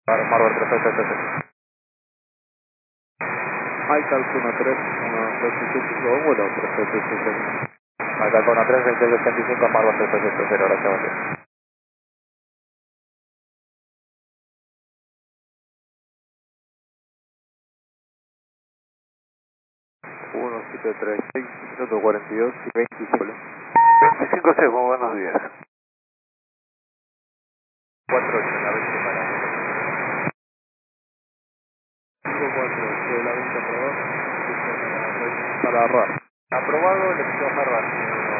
Marvel 333. Michael 13, 1, vuelo 333. Acá con A3, 2685, Marvel 333, gracias, buen día. 1736, minuto 42 y 25. 25 segundos, buenos días. 48, la 20 548 de la 20 aprobado, para RAR. Aprobado, le pido Harvard.